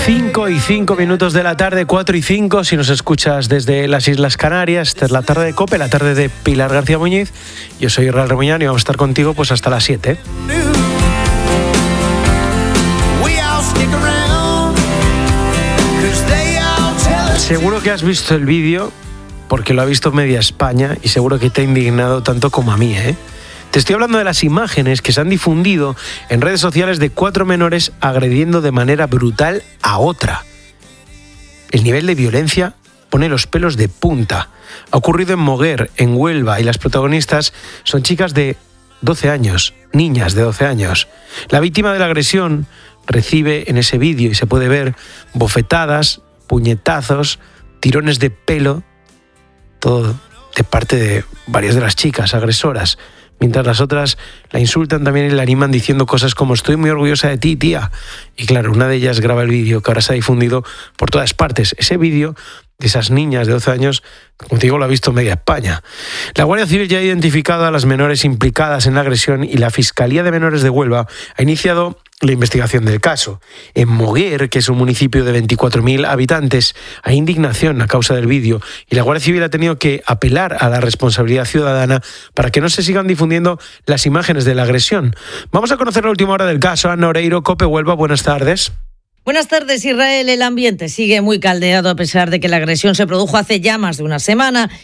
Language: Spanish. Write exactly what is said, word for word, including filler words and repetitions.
cinco y cinco minutos de la tarde, cuatro y cinco, si nos escuchas desde las Islas Canarias. Esta es la tarde de COPE, la tarde de Pilar García Muñiz. Yo soy Israel Remuñán y vamos a estar contigo pues hasta las siete. Seguro que has visto el vídeo, porque lo ha visto media España, y seguro que te ha indignado tanto como a mí, ¿eh? Te estoy hablando de las imágenes que se han difundido en redes sociales de cuatro menores agrediendo de manera brutal a otra. El nivel de violencia pone los pelos de punta. Ha ocurrido en Moguer, en Huelva, y las protagonistas son chicas de doce años, niñas de doce años. La víctima de la agresión recibe en ese vídeo, y se puede ver, bofetadas, puñetazos, tirones de pelo, todo de parte de varias de las chicas agresoras, mientras las otras la insultan también y la animan diciendo cosas como estoy muy orgullosa de ti, tía. Y claro, una de ellas graba el vídeo que ahora se ha difundido por todas partes. Ese vídeo de esas niñas de doce años, como te digo, lo ha visto media España. La Guardia Civil ya ha identificado a las menores implicadas en la agresión y la Fiscalía de Menores de Huelva ha iniciado la investigación del caso. En Moguer, que es un municipio de veinticuatro mil habitantes, hay indignación a causa del vídeo y la Guardia Civil ha tenido que apelar a la responsabilidad ciudadana para que no se sigan difundiendo las imágenes de la agresión. Vamos a conocer la última hora del caso. Ana Oreiro, COPE Huelva, buenas tardes. Buenas tardes, Israel. El ambiente sigue muy caldeado a pesar de que la agresión se produjo hace ya más de una semana